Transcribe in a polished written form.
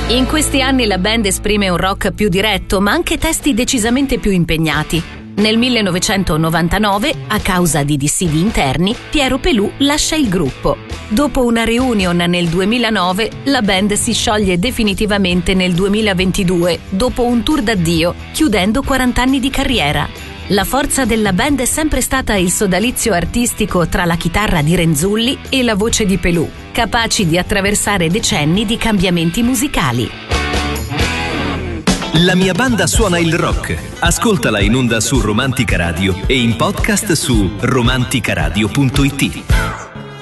In questi anni la band esprime un rock più diretto, ma anche testi decisamente più impegnati. Nel 1999, a causa di dissidi interni, Piero Pelù lascia il gruppo. Dopo una reunion nel 2009, la band si scioglie definitivamente nel 2022, dopo un tour d'addio, chiudendo 40 anni di carriera. La forza della band è sempre stata il sodalizio artistico tra la chitarra di Renzulli e la voce di Pelù, capaci di attraversare decenni di cambiamenti musicali. La mia banda suona il rock. Ascoltala in onda su Romantica Radio e in podcast su romanticaradio.it.